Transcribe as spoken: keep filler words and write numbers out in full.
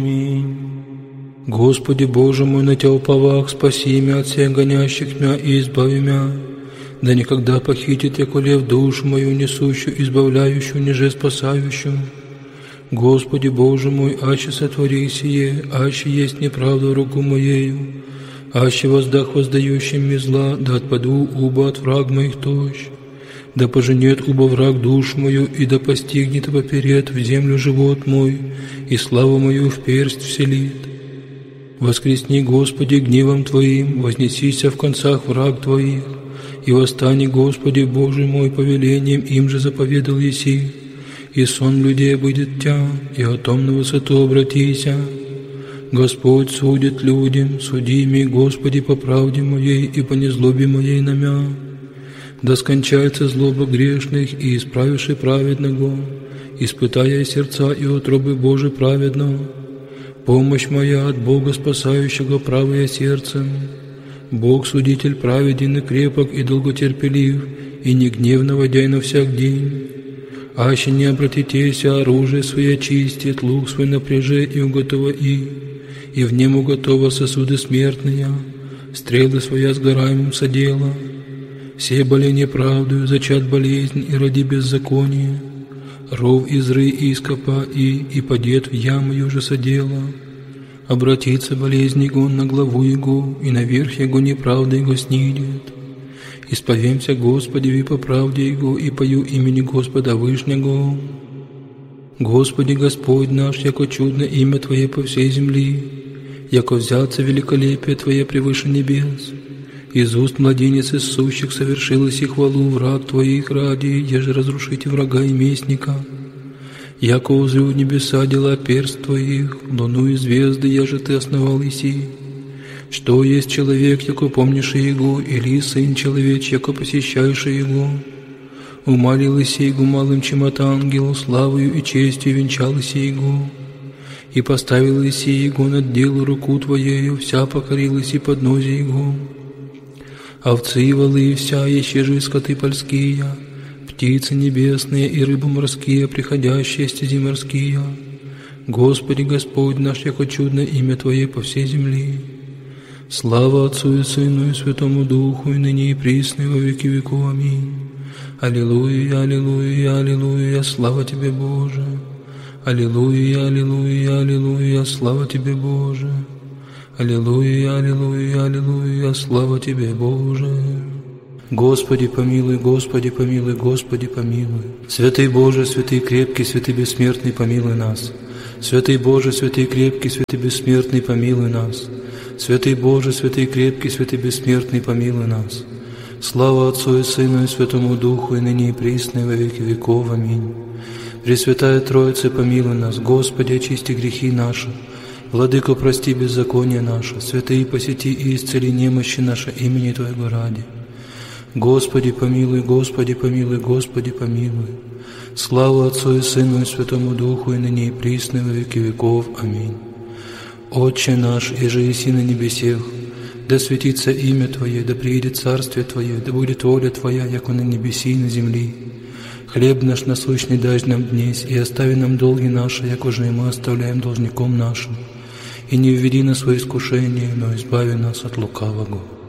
Аминь. Господи Боже мой, на Тя уповах, спаси меня от всех гонящих меня и избави меня. Да никогда похитит яко лев душу мою несущую, избавляющую, ниже спасающую. Господи Боже мой, аще сотвори сие, аще есть неправда в руку моею, аще воздах воздающим ми зла, да отпаду уба от враг моих тощ. Да поженет уба враг душу мою, и да постигнет и поперед в землю живот мой, и славу мою в персть вселит. Воскресни, Господи, гневом Твоим, вознесися в концах враг Твоих, и восстани, Господи, Боже мой, повелением им же заповедал еси, и сон людей будет Тя, и о том на высоту обратися. Господь судит людям, суди ми, Господи, по правде моей и по незлобе моей на мя. Да скончается злоба грешных и исправивши праведного, испытая сердца и утробы Божий праведного. Помощь моя от Бога спасающего правое сердцем. Бог судитель праведен и крепок и долготерпелив, и не гневно водяй на всяк день. Аще не обратитесь, оружие свое очистит, лук свой напряже и уготова и, и в нем уготова сосуды смертные, стрелы своя сгораемым содела. Все боли неправдою, зачат болезнь и ради беззакония. Ров изры и ископа и, и падет в яму уже содела. Обратится болезнь его на главу его, и наверх его неправда его снидет. Исповемся Господи и по правде его, и пою имени Господа Вышнего. Господи Господь наш, яко чудно имя Твое по всей земли, яко взяться великолепие Твое превыше небес. Из уст младенец из сущих совершилось и хвалу враг Твоих ради, еже разрушите врага и местника. Яко узрю небеса дела перст Твоих, луну и звезды, яже Ты основал иси. Что есть человек, яко помнишь его, или сын человеч, яко посещаешь его? Умалил иси его малым, чем от ангелу, славою и честью венчал иси его. И поставил иси его над делу руку Твоею, вся покорил иси подножие его. Овцы и волы вся, еще же скоты польские, птицы небесные и рыбы морские, приходящие стези морские. Господи Господь наш, яко чудно имя Твое по всей земли. Слава Отцу и Сыну и Святому Духу, и ныне и присно, и во веки веков. Аминь. Аллилуйя, аллилуйя, аллилуйя, слава Тебе, Боже. Аллилуйя, аллилуйя, аллилуйя, слава Тебе, Боже. Аллилуйя, аллилуйя, аллилуйя, слава Тебе, Боже. Господи помилуй, Господи помилуй, Господи помилуй. Святый Боже, святый крепкий, святый бессмертный, помилуй нас. Святый Боже, святый крепкий, святый бессмертный, помилуй нас. Святый Боже, святый крепкий, святый бессмертный, помилуй нас. Слава Отцу и Сыну и Святому Духу, и ныне и присно, и во веки веков. Аминь. Пресвятая Троица, помилуй нас. Господи, очисти грехи наши. Владыко, прости беззаконие наше. Святые, посети и исцели немощи наши имени Твоего ради. Господи, помилуй, Господи, помилуй, Господи, помилуй. Слава Отцу и Сыну и Святому Духу, и ныне и присно, и во веки веков. Аминь. Отче наш, иже еси на небесех, да светится имя Твое, да приедет царствие Твое, да будет воля Твоя, яко на небеси и на земли. Хлеб наш насущный дай нам днесь, и остави нам долги наши, яко же и мы оставляем должником нашим. И не введи нас в искушение, но избави нас от лукавого.